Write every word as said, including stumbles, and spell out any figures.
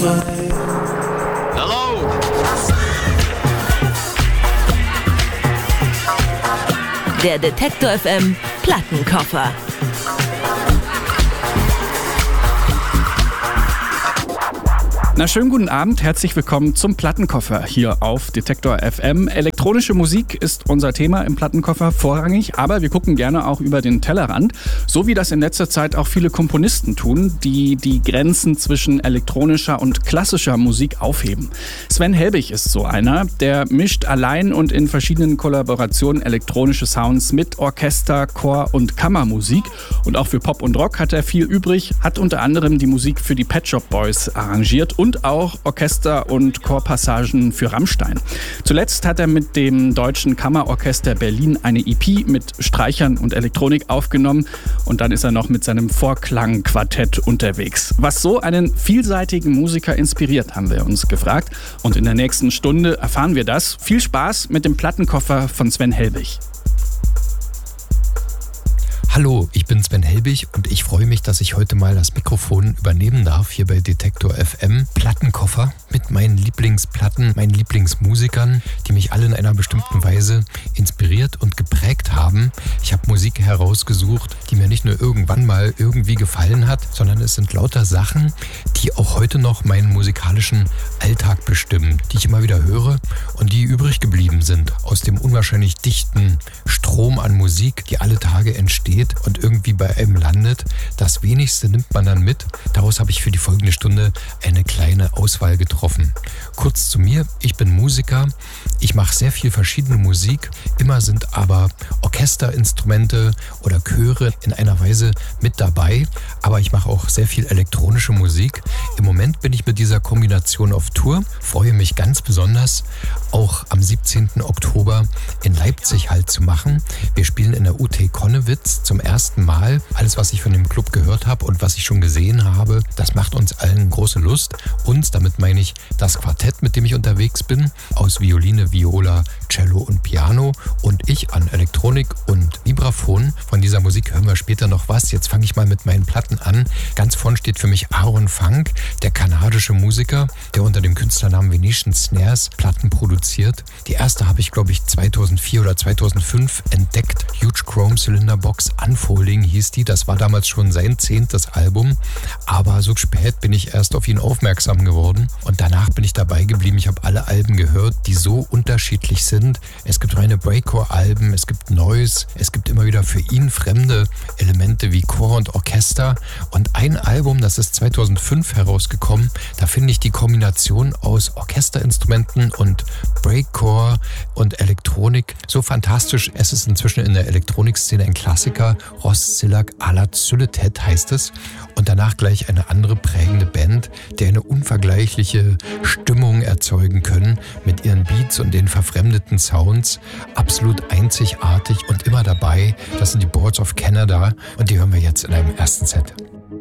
Hello? Der Detektor F M Plattenkoffer. Na, schönen guten Abend, herzlich willkommen zum Plattenkoffer hier auf Detektor F M. Elektronische Musik ist unser Thema im Plattenkoffer vorrangig, aber wir gucken gerne auch über den Tellerrand, so wie das in letzter Zeit auch viele Komponisten tun, die die Grenzen zwischen elektronischer und klassischer Musik aufheben. Sven Helbig ist so einer, der mischt allein und in verschiedenen Kollaborationen elektronische Sounds mit Orchester, Chor und Kammermusik. Und auch für Pop und Rock hat er viel übrig, hat unter anderem die Musik für die Pet Shop Boys arrangiert und auch Orchester- und Chorpassagen für Rammstein. Zuletzt hat er mit dem Deutschen Kammerorchester Berlin eine E P mit Streichern und Elektronik aufgenommen und dann ist er noch mit seinem Vorklangquartett unterwegs. Was so einen vielseitigen Musiker inspiriert, haben wir uns gefragt und in der nächsten Stunde erfahren wir das. Viel Spaß mit dem Plattenkoffer von Sven Helbig. Hallo, ich bin Sven Helbig und ich freue mich, dass ich heute mal das Mikrofon übernehmen darf hier bei Detektor F M. Plattenkoffer mit meinen Lieblingsplatten, meinen Lieblingsmusikern, die mich alle in einer bestimmten Weise inspiriert und geprägt haben. Ich habe Musik herausgesucht, die mir nicht nur irgendwann mal irgendwie gefallen hat, sondern es sind lauter Sachen, die auch heute noch meinen musikalischen Alltag bestimmen, die ich immer wieder höre und die übrig geblieben sind aus dem unwahrscheinlich dichten Strom an Musik, die alle Tage entsteht und irgendwie bei einem landet. Das Wenigste nimmt man dann mit. Daraus habe ich für die folgende Stunde eine kleine Auswahl getroffen. Kurz zu mir, ich bin Musiker. Ich mache sehr viel verschiedene Musik. Immer sind aber Orchesterinstrumente oder Chöre in einer Weise mit dabei. Aber ich mache auch sehr viel elektronische Musik. Im Moment bin ich mit dieser Kombination auf Tour. Freue mich ganz besonders, auch am siebzehnten Oktober in Leipzig Halt zu machen. Wir spielen in der U T Konnewitz zum ersten Mal. Alles, was ich von dem Club gehört habe und was ich schon gesehen habe, das macht uns allen große Lust. Uns, damit meine ich das Quartett, mit dem ich unterwegs bin, aus Violine, Viola, Cello und Piano und ich an Elektronik und Vibraphon. Von dieser Musik hören wir später noch was. Jetzt fange ich mal mit meinen Platten an. Ganz vorn steht für mich Aaron Funk, der kanadische Musiker, der unter dem Künstlernamen Venetian Snares Platten produziert. Die erste habe ich, glaube ich, zweitausendvier oder zweitausendfünf entdeckt. Huge Chrome Cylinder Box Unfolding hieß die. Das war damals schon sein zehntes Album. Aber so spät bin ich erst auf ihn aufmerksam geworden. Und danach bin ich dabei geblieben. Ich habe alle Alben gehört, die so unterschiedlich sind. Es gibt reine Breakcore-Alben, es gibt Noise, es gibt immer wieder für ihn fremde Elemente wie Chor und Orchester. Und ein Album, das ist zweitausendfünf herausgekommen, da finde ich die Kombination aus Orchesterinstrumenten und Breakcore und Elektronik so fantastisch. Es ist inzwischen in der Elektronikszene ein Klassiker. Ross Zillak à la Zülletet heißt es. Und danach gleich eine andere prägende Band, die eine unvergleichliche Stimmung erzeugen können mit ihren Beats und den verfremdeten Sounds. Absolut einzigartig und immer dabei. Das sind die Boards of Canada und die hören wir jetzt in einem ersten Set.